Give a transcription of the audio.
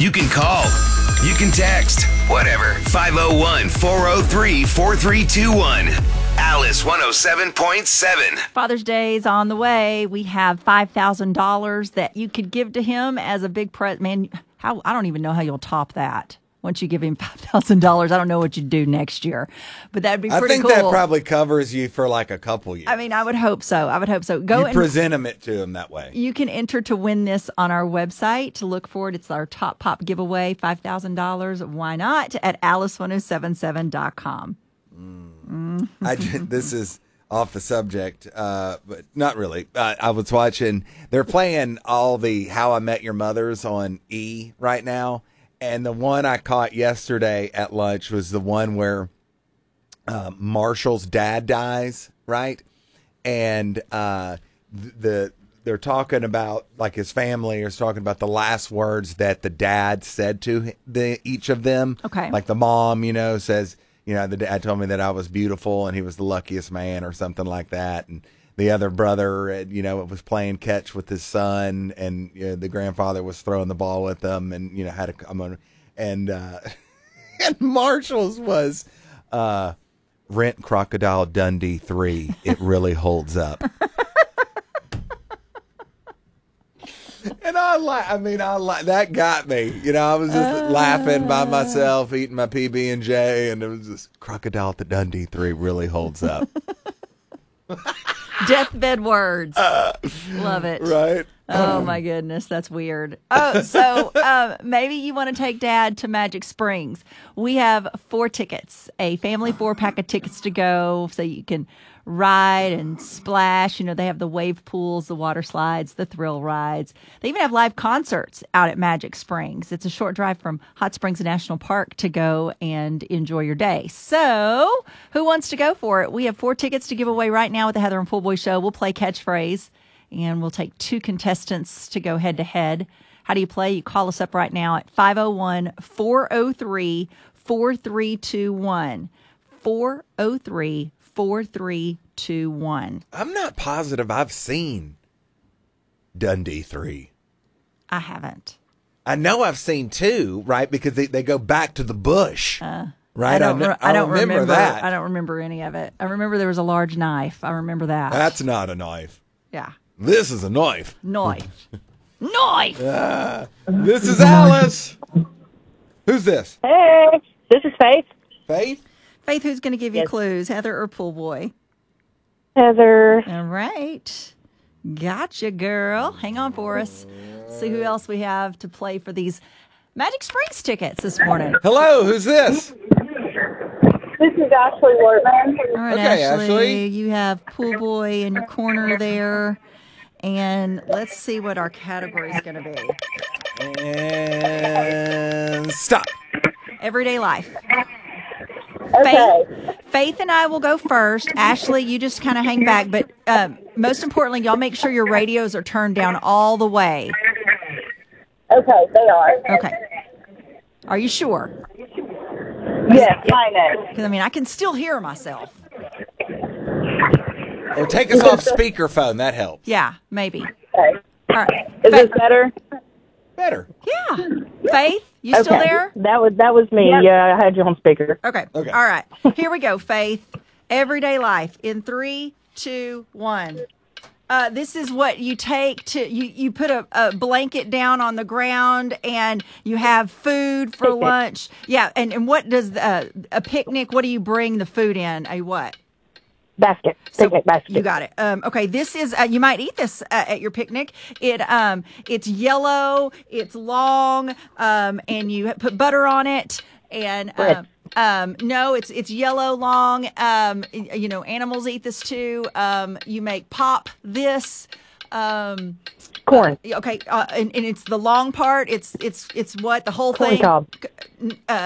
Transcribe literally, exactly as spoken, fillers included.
You can call. You can text. Whatever. five oh one, four oh three, four three two one. Alice one oh seven point seven. Father's Day is on the way. We have five thousand dollars that you could give to him as a big present. Man, how I don't even know how you'll top that. Once you give him five thousand dollars, I don't know what you'd do next year. But that'd be pretty I think cool. that probably covers you for like a couple years. I mean, I would hope so. I would hope so. Go you and present him it to him that way. You can enter to win this on our website. To look for it, it's our Top Pop giveaway, five thousand dollars. Why not? At alice ten seventy-seven dot com. Mm. I just, this is off the subject, uh, but not really. Uh, I was watching, they're playing all the How I Met Your Mothers on E right now. And the one I caught yesterday at lunch was the one where uh, Marshall's dad dies, right? And uh, the they're talking about, like his family is talking about the last words that the dad said to the, each of them. Okay. Like the mom, you know, says, you know, the dad told me that I was beautiful and he was the luckiest man or something like that. And the other brother, you know, was playing catch with his son, and you know, the grandfather was throwing the ball with them, and you know, had to come on. And uh, and Marshall's was uh, rent Crocodile Dundee three. It really holds up. And I like, I mean, I like that got me. You know, I was just uh, laughing by myself, eating my P B and J, and it was just Crocodile at the Dundee three really holds up. Deathbed words. Uh, Love it. Right. Oh, my goodness. That's weird. Oh, so um, maybe you want to take Dad to Magic Springs. We have four tickets, a family four pack of tickets to go so you can ride and splash. You know, they have the wave pools, the water slides, the thrill rides. They even have live concerts out at Magic Springs. It's a short drive from Hot Springs National Park to go and enjoy your day. So who wants to go for it? We have four tickets to give away right now with the Heather and Poolboy Show. We'll play catchphrase, and we'll take two contestants to go head to head. How do you play? You call us up right now at five oh one, four oh three, four three two one. four oh three, four three two one. I'm not positive I've seen Dundee three. I haven't. I know I've seen two, right? Because they, they go back to the bush. Uh, right? I don't, I, re- I don't remember, remember that. I don't remember any of it. I remember there was a large knife. I remember that. That's not a knife. Yeah. This is a knife. Knife. Knife. Uh, this is Alice. Who's this? Hey, this is Faith. Faith? Faith, who's going to give you yes. clues? Heather or Pool Boy? Heather. All right. Gotcha, girl. Hang on for us. See who else we have to play for these Magic Springs tickets this morning. Hello, who's this? This is Ashley Wortman. All right, okay, Ashley, Ashley. You have Pool Boy in your corner there. And let's see what our category is going to be. And stop. Everyday life. Okay. Faith, Faith and I will go first. Ashley, you just kind of hang back. But um, most importantly, y'all make sure your radios are turned down all the way. Okay, they are. Okay. Are you sure? Yes, I know. Because, I mean, I can still hear myself. Or take us off speakerphone. That helps. Yeah, maybe. Okay. All right. Is Faith, this better? Better. Yeah. Faith, you okay. still there? That was that was me. Yep. Yeah, I had you on speaker. Okay. Okay. All right. Here we go, Faith. Everyday life in three, two, one. Uh, this is what you take to, you, you put a, a blanket down on the ground and you have food for Picnic. lunch. Yeah. And, and what does uh, a picnic, what do you bring the food in? A what? Basket. So, Picnic basket. You got it. Um, okay, this is uh, you might eat this uh, at your picnic. It um, it's yellow, it's long, um, and you put butter on it. And um, um, no, it's it's yellow, long. Um, you know, animals eat this too. Um, you make pop this. Um, Corn. Uh, okay, uh, and, and it's the long part. It's it's it's what the whole Corn thing. cob. Uh,